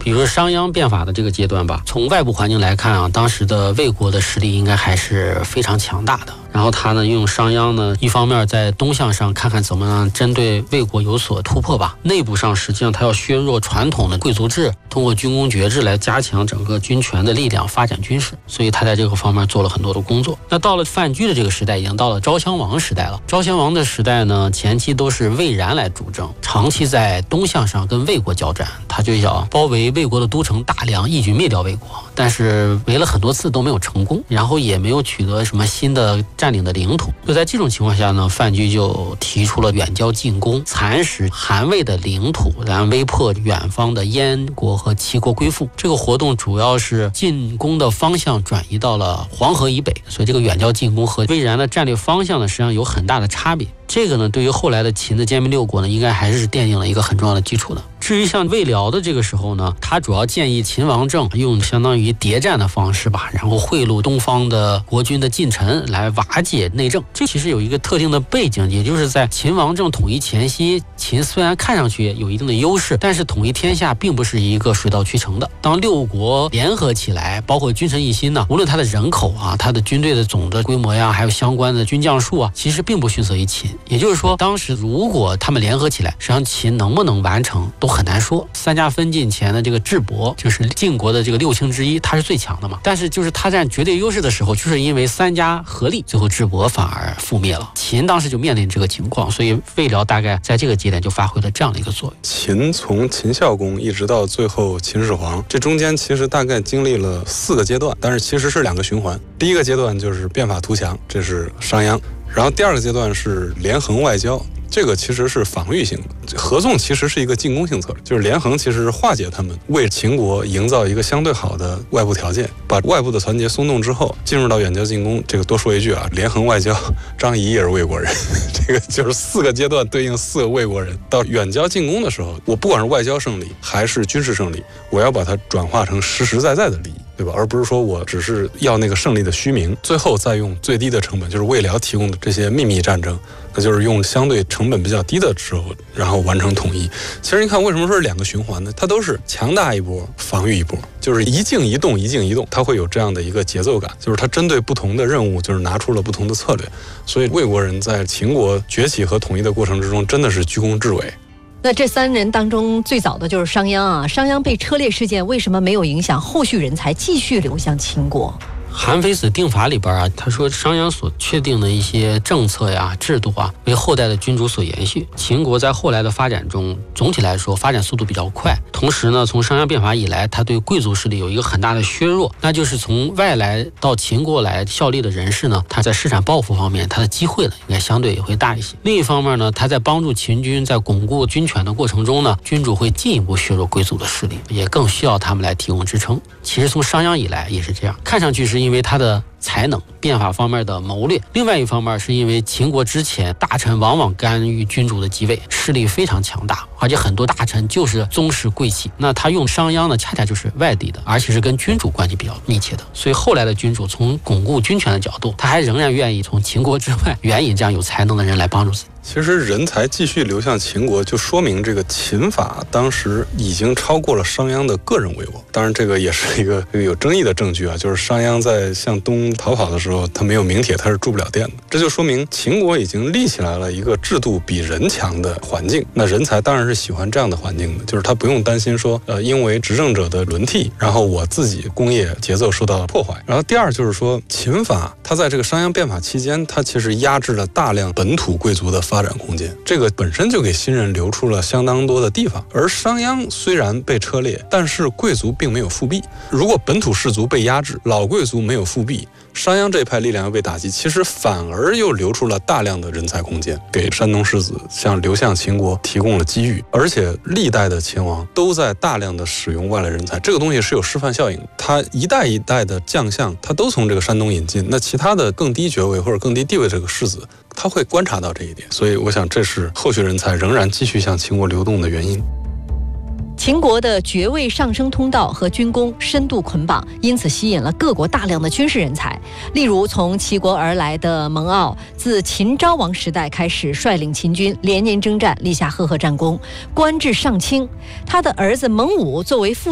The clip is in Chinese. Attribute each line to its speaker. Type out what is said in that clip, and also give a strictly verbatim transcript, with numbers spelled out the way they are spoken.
Speaker 1: 比如商鞅变法的这个阶段吧，从外部环境来看啊，当时的魏国的实力应该还是非常强大的。然后他呢，用商鞅呢，一方面在东向上看看怎么样针对魏国有所突破吧，内部上实际上他要削弱传统的贵族制，通过军功爵制来加强整个军权的力量，发展军事，所以他在这个方面做了很多的工作。那到了范雎的这个时代，已经到了昭襄王时代了。昭襄王的时代呢，前期都是魏冉来主政，长期在东向上跟魏国交战，他就想包围魏国的都城大梁，一举灭掉魏国，但是围了很多次都没有成功，然后也没有取得什么新的占领的领土。就在这种情况下呢，范雎就提出了远交近攻，蚕食韩魏的领土，然后威迫远方的燕国和齐国归附。这个活动主要是进攻的方向转移到了黄河以北，所以这个远交近攻和魏冉的战略方向呢，实际上有很大的差别。这个呢，对于后来的秦的歼灭六国呢，应该还是奠定了一个很重要的基础的。至于像魏辽的这个时候呢，他主要建议秦王政用相当于谍战的方式吧，然后贿赂东方的国君的近臣来瓦解内政。这其实有一个特定的背景，也就是在秦王政统一前夕，秦虽然看上去有一定的优势，但是统一天下并不是一个水到渠成的。当六国联合起来，包括君臣一心呢，无论他的人口啊，他的军队的总的规模呀，还有相关的军将数啊，其实并不逊色于秦。也就是说，当时如果他们联合起来，实际上秦能不能完成都很难说。三家分晋前的这个智伯，就是晋国的这个六卿之一，他是最强的嘛。但是就是他占绝对优势的时候，就是因为三家合力，最后智伯反而覆灭了。秦当时就面临这个情况，所以魏辽大概在这个节点就发挥了这样的一个作用。
Speaker 2: 秦从秦孝公一直到最后秦始皇，这中间其实大概经历了四个阶段，但是其实是两个循环。第一个阶段就是变法图强，这是商鞅。然后第二个阶段是连横外交，这个其实是防御性的，合纵其实是一个进攻性策略，就是连横其实是化解他们，为秦国营造一个相对好的外部条件，把外部的团结松动之后，进入到远交近攻。这个多说一句啊，连横外交，张仪也是魏国人，这个就是四个阶段对应四个魏国人。到远交近攻的时候，我不管是外交胜利还是军事胜利，我要把它转化成实实在在的利益，对吧？而不是说我只是要那个胜利的虚名，最后再用最低的成本，就是魏辽提供的这些秘密战争，那就是用相对成本比较低的时候，然后完成统一。其实你看，为什么说是两个循环呢？它都是强大一波，防御一波，就是一静一动，一静一动，它会有这样的一个节奏感，就是它针对不同的任务，就是拿出了不同的策略。所以魏国人在秦国崛起和统一的过程之中，真的是居功至伟。
Speaker 3: 那这三人当中最早的就是商鞅啊，商鞅被车裂事件为什么没有影响后续人才继续流向秦国？
Speaker 1: 韩非子定法里边啊，他说商鞅所确定的一些政策呀、制度啊，为后代的君主所延续。秦国在后来的发展中，总体来说发展速度比较快。同时呢，从商鞅变法以来，他对贵族势力有一个很大的削弱，那就是从外来到秦国来效力的人士呢，他在市场抱负方面，他的机会呢应该相对也会大一些。另一方面呢，他在帮助秦军在巩固军权的过程中呢，君主会进一步削弱贵族的势力，也更需要他们来提供支撑。其实从商鞅以来也是这样，看上去是因为他的才能变法方面的谋略，另外一方面是因为秦国之前大臣往往干预君主的即位，势力非常强大，而且很多大臣就是宗室贵戚。那他用商鞅呢，恰恰就是外地的，而且是跟君主关系比较密切的。所以后来的君主从巩固军权的角度，他还仍然愿意从秦国之外援引这样有才能的人来帮助自己。
Speaker 2: 其实人才继续流向秦国，就说明这个秦法当时已经超过了商鞅的个人威望。当然，这个也是一个有争议的证据啊，就是商鞅在向东逃跑的时候，他没有名帖，他是住不了店的。这就说明秦国已经立起来了一个制度比人强的环境。那人才当然是喜欢这样的环境的，就是他不用担心说，呃，因为执政者的轮替，然后我自己工业节奏受到破坏。然后第二就是说，秦法它在这个商鞅变法期间，它其实压制了大量本土贵族的发展空间，这个本身就给新人留出了相当多的地方。而商鞅虽然被车裂，但是贵族并没有复辟。如果本土士族被压制，老贵族没有复辟，商鞅这一派力量又被打击，其实反而又留出了大量的人才空间，给山东士子像流向秦国提供了机遇。而且历代的秦王都在大量的使用外来人才，这个东西是有示范效应的。他一代一代的将相，他都从这个山东引进，那其他的更低爵位或者更低地位这个士子，他会观察到这一点。所以我想这是后续人才仍然继续向秦国流动的原因。
Speaker 3: 秦国的爵位上升通道和军功深度捆绑，因此吸引了各国大量的军事人才。例如从齐国而来的蒙骜，自秦昭王时代开始率领秦军连年征战，立下赫赫战功，官至上卿。他的儿子蒙武作为副